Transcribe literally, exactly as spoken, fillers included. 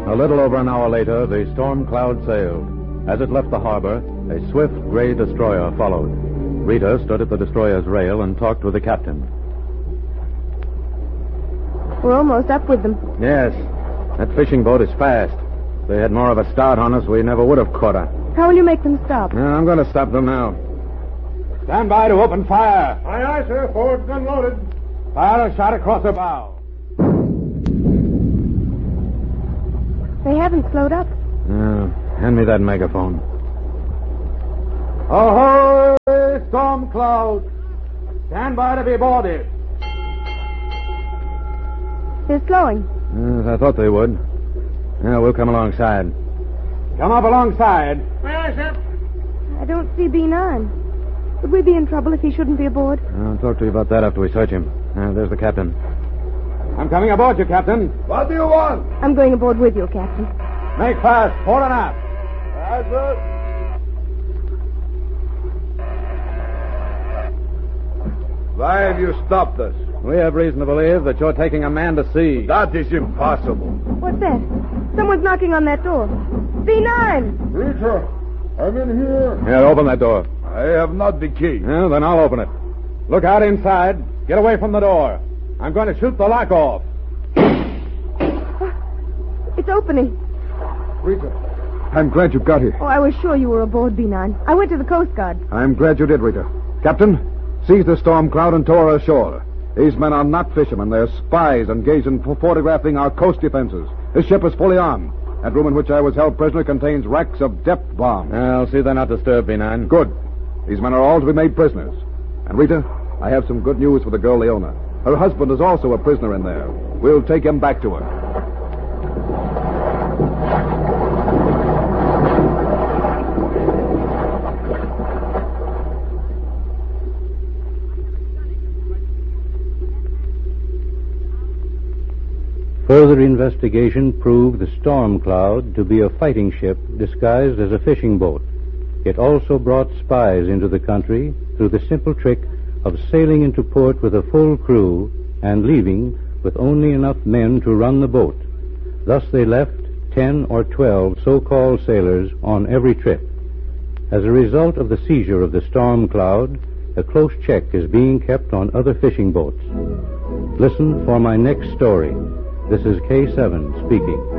A little over an hour later, the Storm Cloud sailed. As it left the harbor, a swift gray destroyer followed. Rita stood at the destroyer's rail and talked with the captain. We're almost up with them. Yes. That fishing boat is fast. If they had more of a start on us, we never would have caught her. How will you make them stop? Yeah, I'm going to stop them now. Stand by to open fire. Aye, aye, sir. Forward gun loaded. Fire a shot across the bow. They haven't slowed up. Uh, hand me that megaphone. Ahoy, Storm Cloud. Stand by to be boarded. They're slowing. Yes, I thought they would. Yeah, we'll come alongside. Come up alongside. Aye, aye, sir. I don't see B nine. Would we be in trouble if he shouldn't be aboard? I'll talk to you about that after we search him. Uh, there's the captain. I'm coming aboard you, Captain. What do you want? I'm going aboard with you, Captain. Make fast. Fore and aft. Aye, sir. Why have you stopped us? We have reason to believe that you're taking a man to sea. That is impossible. What's that? Someone's knocking on that door. B nine! Rita, I'm in here. Here, open that door. I have not the key. Yeah, then I'll open it. Look out inside. Get away from the door. I'm going to shoot the lock off. It's opening. Rita, I'm glad you got here. Oh, I was sure you were aboard B nine. I went to the Coast Guard. I'm glad you did, Rita. Captain, seize the Storm Cloud and tow her ashore. These men are not fishermen. They're spies engaged in photographing our coast defenses. This ship is fully armed. That room in which I was held prisoner contains racks of depth bombs. I'll see they're not disturbed, B nine. Good. These men are all to be made prisoners. And, Rita, I have some good news for the girl Leona. Her husband is also a prisoner in there. We'll take him back to her. Further investigation proved the Storm Cloud to be a fighting ship disguised as a fishing boat. It also brought spies into the country through the simple trick of sailing into port with a full crew and leaving with only enough men to run the boat. Thus they left ten or twelve so-called sailors on every trip. As a result of the seizure of the Storm Cloud, a close check is being kept on other fishing boats. Listen for my next story. This is K seven speaking.